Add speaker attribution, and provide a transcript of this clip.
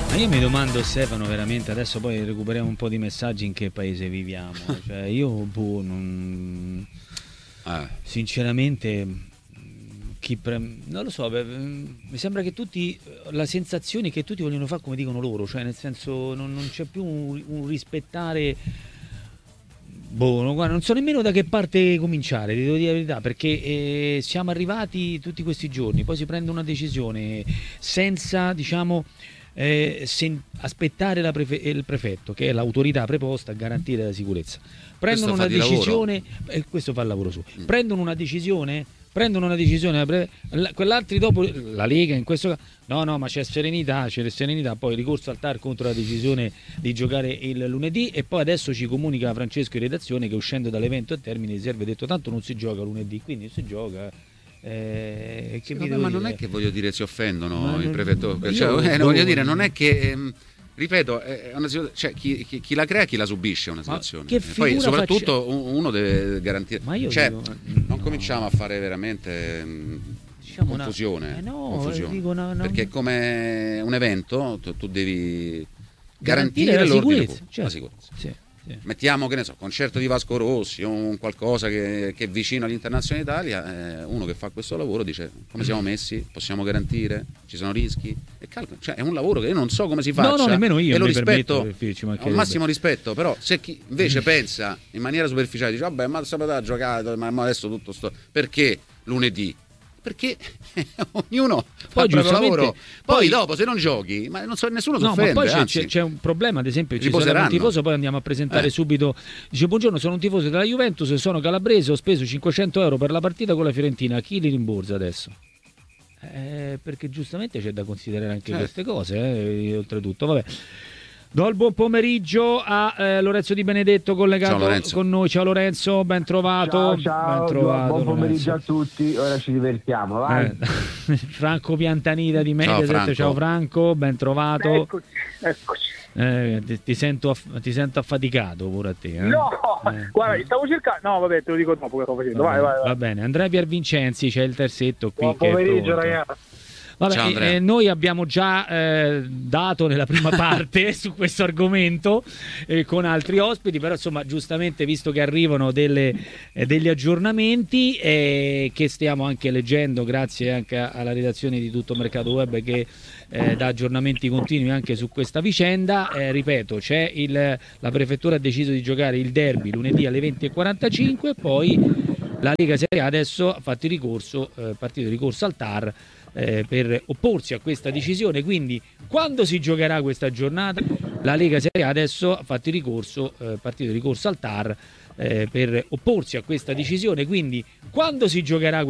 Speaker 1: Ma io mi domando, Stefano, veramente, adesso poi recuperiamo un po' di messaggi, in che paese viviamo. Cioè, io sinceramente, non lo so, mi sembra che tutti, la sensazione è che tutti vogliono fare come dicono loro, cioè nel senso non c'è più un rispettare. Guarda, non so nemmeno da che parte cominciare, ti devo dire la verità, perché siamo arrivati tutti questi giorni, poi si prende una decisione senza, diciamo, aspettare il prefetto, che è l'autorità preposta a garantire la sicurezza. Prendono una decisione, e questo fa il lavoro suo. Prendono una decisione, quell'altri dopo, la Lega in questo caso, no, ma c'è serenità, poi ricorso al TAR contro la decisione di giocare il lunedì, e poi adesso ci comunica Francesco in redazione che uscendo dall'evento a termine si serve detto tanto non si gioca lunedì, quindi si gioca.
Speaker 2: Ma non è che voglio dire si offendono il prefetto, voglio dire, non è che ripeto, è una situazione, cioè, chi la crea, chi la subisce una situazione. Poi soprattutto uno deve garantire. Non cominciamo a fare veramente confusione, confusione. Perché come un evento tu devi garantire l'ordine pubblico, certo. La sicurezza. Sì. Mettiamo, che ne so, concerto di Vasco Rossi o un qualcosa che è vicino all'Internazionale Italia, uno che fa questo lavoro dice come siamo messi, possiamo garantire, ci sono rischi, e cioè è un lavoro che io non so come si faccia,
Speaker 1: nemmeno io,
Speaker 2: e lo rispetto, ho il massimo rispetto, però se chi invece pensa in maniera superficiale dice vabbè, ma sabato ha giocato, ma adesso tutto sto, perché lunedì? Perché ognuno fa il proprio lavoro, poi dopo se non giochi, ma non so, nessuno si offende.
Speaker 1: Ma poi c'è un problema, ad esempio, ci sarà un tifoso, poi andiamo a presentare subito, dice buongiorno, sono un tifoso della Juventus, sono calabrese, ho speso 500 euro per la partita con la Fiorentina, chi li rimborsa adesso? Perché giustamente c'è da considerare anche queste cose, oltretutto, vabbè. Do il buon pomeriggio a Lorenzo Di Benedetto collegato con noi. Ciao Lorenzo, ben trovato.
Speaker 3: Ciao, buon pomeriggio a tutti, ora ci divertiamo, vai.
Speaker 1: Franco Piantanida di Mediaset, ciao Franco, ben trovato.
Speaker 3: Eccoci.
Speaker 1: Ti sento affaticato pure a te.
Speaker 3: No, guarda, stavo cercando. No, vabbè, te lo dico dopo che sto facendo. Vai.
Speaker 1: Va bene, Andrea Piervincenzi, c'è il terzetto qui.
Speaker 3: Buon pomeriggio, ragazzi.
Speaker 1: Vabbè, noi abbiamo già dato nella prima parte su questo argomento con altri ospiti, però insomma giustamente visto che arrivano degli aggiornamenti che stiamo anche leggendo grazie anche alla redazione di Tutto Mercato Web che dà aggiornamenti continui anche su questa vicenda, ripeto, la prefettura ha deciso di giocare il derby lunedì alle 20:45, poi la Lega Serie A adesso ha fatto partito di ricorso al TAR per opporsi a questa decisione, quindi quando si giocherà questa giornata? La Lega Serie A adesso ha fatto partito di ricorso al TAR per opporsi a questa decisione, quindi quando si giocherà